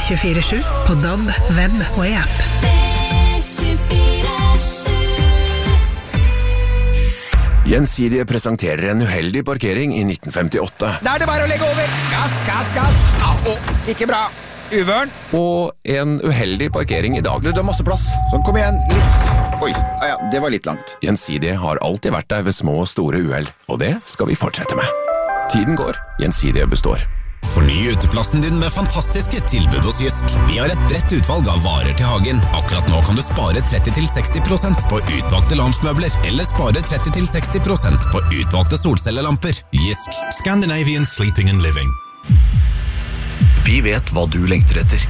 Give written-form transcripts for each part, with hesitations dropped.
P24/7 på DAB, web og i app. Gjensidige presenterer en uheldig parkering i 1958. Da er det bare å legge over. Gass, gass, gass. Ikke bra. Uvørn. Og en uheldig parkering i dag. Du har masse plass. Sånn, kom igjen. Litt. Oi, ja, det var litt langt. Gjensidige har alltid vært der ved små og store uheld, og det skal vi fortsette med. Tiden går, Gjensidige består. Forny uteplassen din med fantastiske tilbud hos Jysk. Vi har et bredt utvalg av varer til hagen. Akkurat nå kan du spare 30-60% på utvalgte loungemøbler, eller spare 30-60% på utvalgte solcellelamper. Jysk. Scandinavian Sleeping and Living. Vi vet hva du lengter etter.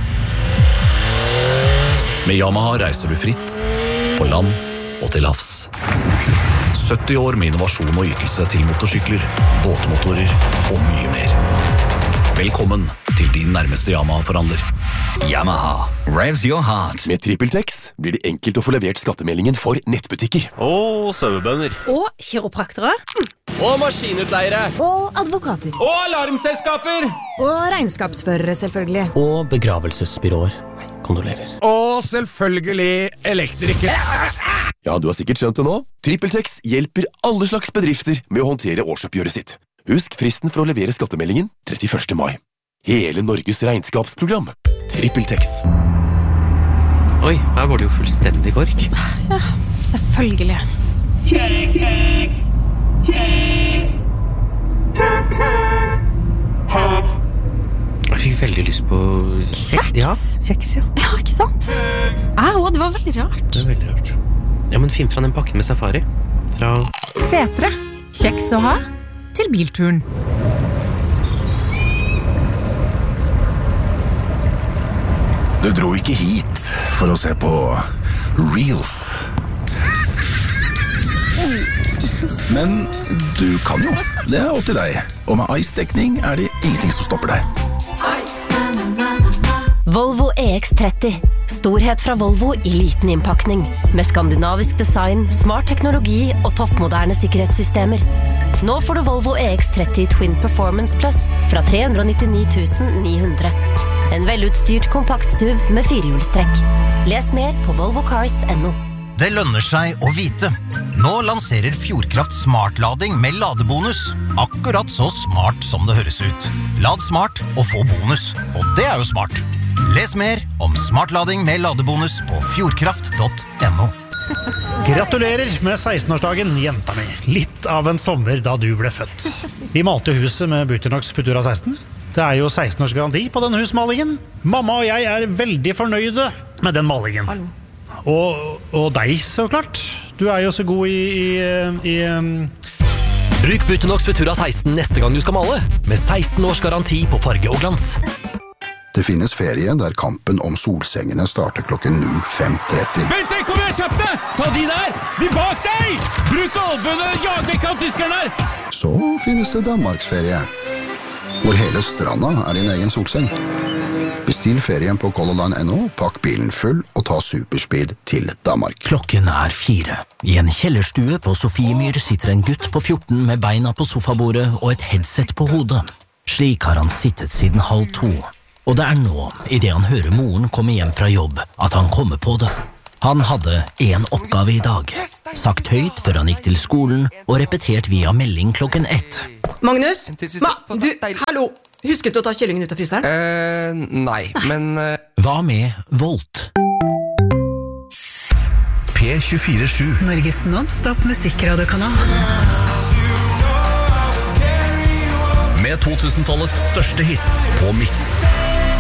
Med Yamaha reiser du fritt, på land og til havs. 70 år med innovasjon og ytelse til motorsykler, båtmotorer og mye mer. Velkommen til din nærmeste Yamaha-forhandler. Yamaha, revs your heart. Med TrippelTex blir det enkelt å få levert skattemeldingen for nettbutikker. Og sauebønder. Og kiropraktere. Og maskinutleiere. Og advokater. Og alarmselskaper. Og regnskapsførere, selvfølgelig. Og begravelsesbyråer. Kondolerer. Og selvfølgelig elektrikere. Ja, du har sikkert skjønt det nå. TrippelTex hjelper alle slags bedrifter med å håndtere årsoppgjøret sitt. Husk fristen for å levere skattemeldingen 31. mai. Hele Norges regnskapsprogram. TrippelTex. Oi, her var det jo fullstendig kork. Ja, selvfølgelig. Kjeks, kjeks, kjeks. Jeg fikk veldig lyst på Kjeks? Ja, kjeks, ja. Ja, ikke sant? Det var veldig rart. Det var veldig rart. Ja, men finn fra den pakken med safari. Fra Setre. Kjeks å ha til bilturen. Du dro ikke hit for å se på Reels. Men du kan jo. Det er opp til deg. Og med Ice-dekning er det ingenting som stopper deg. Volvo EX30. Storhet fra Volvo i liten innpakning. Med skandinavisk design, smart teknologi og toppmoderne sikkerhetssystemer. Nå får du Volvo EX30 Twin Performance Plus fra 399 900. En velutstyrt kompakt SUV med firehjulstrekk. Les mer på volvocars.no. Det lønner seg å vite. Nå lanserer Fjordkraft smartlading med ladebonus. Akkurat så smart som det høres ut. Lad smart og få bonus. Og det er jo smart. Les mer om smartlading med ladebonus på fjordkraft.no. Gratulerer med 16-årsdagen, jenta mi. Litt av en sommer da du ble født. Vi malte huset med Buternox Futura 16. Det er jo 16 års garanti på denne husmalingen. Mamma og jeg er veldig fornøyde med den malingen. Og deg, så klart. Du er jo så god i Bruk Buternox Futura 16 neste gang du skal male, med 16 års garanti på farge og glans. Det finnes ferie der kampen om solsengene starter klokken 05:30. Vent, kom igjen, kjapp deg! Ta de der! De bak deg! Bruk albønene, jag vekk av tyskerne her! Så finnes det Danmarksferie, hvor hele stranda er din egen solseng. Bestill ferien på colorline.no, pakk bilen full og ta superspeed til Danmark. Klokken er 4. I en kjellerstue på Sofiemyr sitter en gutt på 14 med beina på sofabordet og et headset på hodet. Slik har han sittet siden 1:30. Og det er nå, i det han hører moren komme hjem fra jobb, at han kommer på det. Han hadde en oppgave i dag. Sagt høyt før han gikk til skolen, og repetert via melding klokken 1. Magnus? Hallo! Husket du å ta kyllingen ut av fryseren? Nei, men Hva med Volt? P24/7 Norges non-stop musikkradio-kanal. Med 2000-tallets største hits på Mix.